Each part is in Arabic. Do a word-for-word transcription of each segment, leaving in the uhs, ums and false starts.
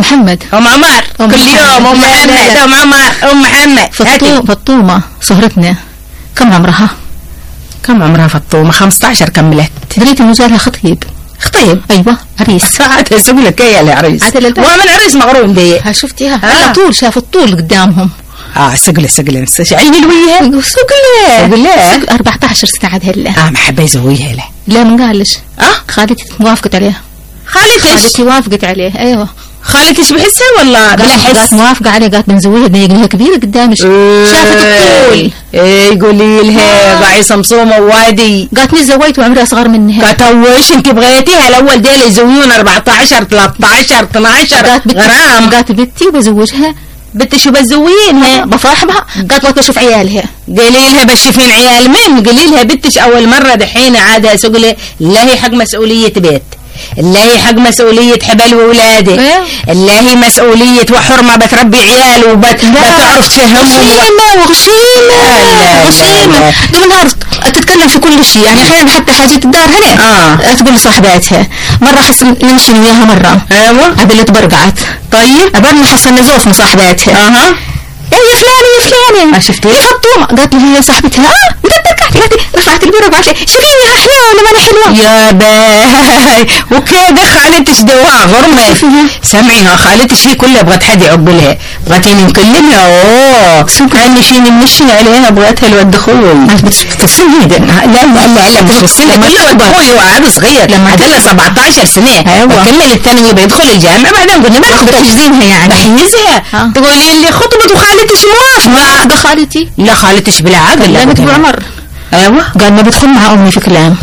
محمد ام عمر أم كل يوم ام محمد ام عمر ام محمد. فطومة فطومة صهرتنا كم عمرها؟ كم عمرها فطومة؟ خمسة عشر كملت. دريت انه جالها خطيب. خطيب؟ ايوه عريس. عاد يسوي لك ايه يا عريس؟ ومن عريس مغروم دي. ها شفتيها؟ على طول شافوا الطول قدامهم. اه سقله سقله عيني الويها سقله سقله أربعة عشر سنة عاد هلا. اه ما حبى يزويها له. لا ما قالش. اه خالتي وافقت عليه. خالتش خالتي وافقت عليه. ايوه خالتش بحسها ولا بلا حس؟ قالت موافقة عليه. قالت بنزويها دقيقة كبيرة قدامش. شافت الطول. ايه قولي لها ضعي صمصومة ووادي. قالت لي زويت وعمري اصغر منها. قالت وش انت بغيتيها الاول ديل يزويون أربعة عشر ثلاثة عشر اثنا عشر غرام. قالت بنتي بزوجها. بنتي شو بتزوينها؟ بفرح بها. قالت لك بشوف عيالها. قولي لها بشوفين عيال مين؟ قولي لها بنتش اول مرة دحين عادها سقله. لا هي حق مسؤولية بيت، لا هي حق مسؤولية حبل وولاده، لا هي مسؤولية وحرمة بتربي عيال وبتعرف تفهمهم. غشيمة وغشيمة غشيمة قبل نهار تتكلم في كل شيء. يعني احيانا حتى حاجات الدار هنا اه تقول لصاحباتها. مرة حسن نمشي وياها مرة. ايوه عدلة برقعت. طيب عبرنا حسن نزوف من صاحباتها. اها ايه يا فلانة يا فلانة. شفتي؟ فطومة. قالت لي هي صاحبتها. اه بدك بركعتي. قالت رفعت البرقعة شوفيني حلوة ولا ماني حلوة؟ يا باي وكذا خالتش دواء غرمة. سمعيها خالتش هي كلها بغت حد يعقلها، بغتيني نكلمها. اوه كاني فيني نمشي عليها بغتها الواد دخول. تصيني لا لا لا لا مش تصيني كله ود اخوي وعاد صغير لما عدلها سبعة عشر سنة. ايوه بكمل الثانوي بيدخل الجامعة بعدين قلنا باخذ تجزيمها يعني بحيزها. تقولي لي خطبت وخالتش موافقة. ده خالتي لا خالتش بلا عقل. لا ابو عمر. ايوه قال ما بدخل مع امي في كلام.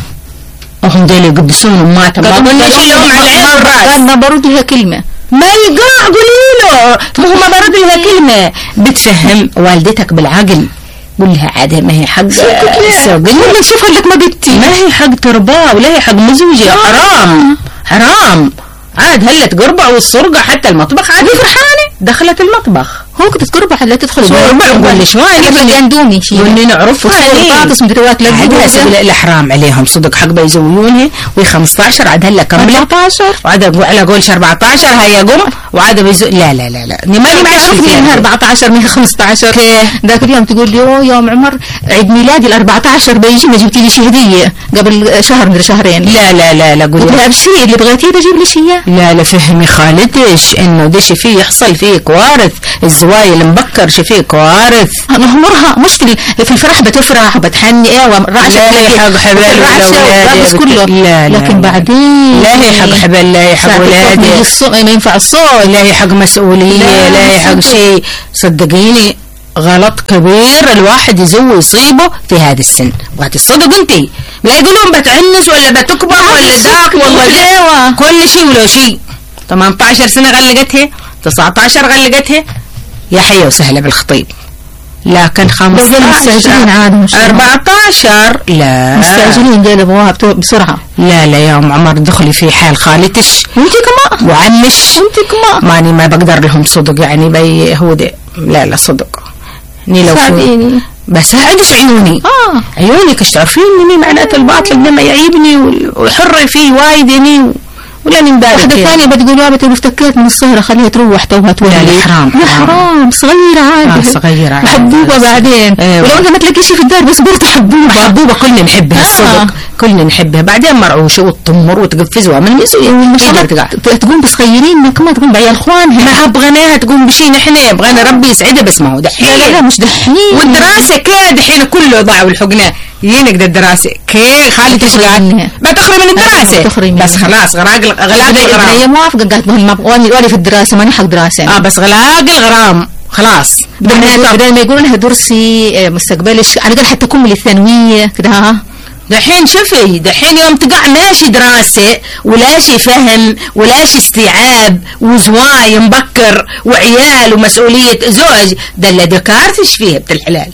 هم دول يقدسون اماتهم. ما قلنا شيلهم على العين والراس. قال ما برد لها كلمة. ما يقع قولي له ما هو ما برد لها كلمة. بتفهم والدتك بالعقل. قول لها عادة ما هي حق قول لها شوف لك ما بنتي ما هي حق ترباه ولا هي حق مزوجة. حرام حرام. عاد هلا تقربع والسرقة حتى المطبخ عاد فرحانة دخلت المطبخ. هو كنت تقربع هلا تدخل تقربع نقول لي شواني بدي اندومي شيء قولي نعرفها بطاطس مدروات لا لا حرام عليهم صدق حق بيزويونها. وهي خمسة عشر عاد هلا كملت أربعة عشر وعاد على قولش أربعة عشر هي قم وعاد بيزو. لا لا لا لا ماني معرفني انها أربعة عشر منها خمسة عشر. ذاك اليوم تقول لي اوه يوم عمر عيد ميلادي ال أربعة عشر بيجي ما جبتي لي شي هديه قبل شهر من شهرين. لا لا لا لا قولي لها ابشري اللي بغيتيه بجيب لي شي. لا لا فهمي خالتش انه ده شي فيه يحصل فيه كوارث. الزوايل مبكر شي فيه كوارث. مهمرها مش في في الفرح بتفرح وبتحني ايه ورعشه لا هي حق حبل والرعشه كله. لا لا لكن بعدين لا هي حق حبل لا هي حق ولادي ما ينفع الصوت. لا هي حق مسؤوليه لا هي حق شيء. صدقيني غلط كبير الواحد يزوي يصيبه في هذا السن. بغيتي الصدق انتي لا يقولون بتعنس ولا بتكبر ولا ذاك والله كل شيء ولو شيء. ثمانية عشر سنة غلقتها تسعة عشر غلقتها يا حية وسهلة بالخطيب. لكن خمسة عشر أربعة عشر لا مستعجلين ديل ابوها بسرعة. لا لا يا ام عمر دخلي في حال خالتش وانتي كمان وعمش وانتي كمان ماني ما بقدر لهم صدق يعني بي هو ده. لا لا صدق ني لو ساعديني بساعدش عيوني. اه عيوني كش تعرفين اني معناته الباطل لما يعيبني والحر فيه وايدني ولا نمبارح. واحدة ثانية بتقول بتقول افتكيت من الصهرة خليها تروح توها تولي. لا حرام حرام صغيرة عادي. آه صغيرة عادي حبوبة بعدين. أيوة. ولو انت ما تلاقيش في الدار بس برضه حبوبة. حبوبة كلنا نحبها الصدق. آه. كلنا نحبها بعدين مرعوشة وتطمر وتقفزها من يسوي تقوم بصغيرين ما كمان تقوم بعيال اخوانها. ما بغناها تقوم بشي نحن بغينا ربي يسعدها بس ما هو دحين. لا لا مش دحين. والدراسة كده دحين كله ضاع والحقناه ينك ده الدراسة كي خالتي شغال ما تخرج من الدراسة بس خلاص غراق غلاق الغرام. هي موافقة قالت ما واني في الدراسة ماني حق دراسة. اه بس غلاق الغرام خلاص. بدل ما يقولون لها درسي مستقبلش على الأقل حتى كملي الثانوية كده. ها دحين شوفي دحين يوم تقع ماشي دراسة ولا شي فهم ولا شي استيعاب وزواي مبكر وعيال ومسؤولية زوج ده اللي ذكرتش فيه بنت الحلال.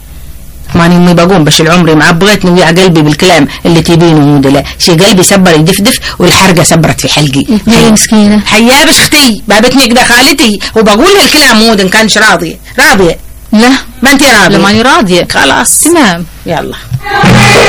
ماني امي بقوم بش العمري معبغتني ويا قلبي بالكلام اللي تبينه لا شي قلبي سبر يدفدف والحرقه سبرت في حلقي. هي مسكينه حيابش اختي بابتني كده خالتي وبقول لها الكلام مود ان كانش راضيه راضيه. لا ما انت راضيه. لا ماني راضيه خلاص تمام يلا.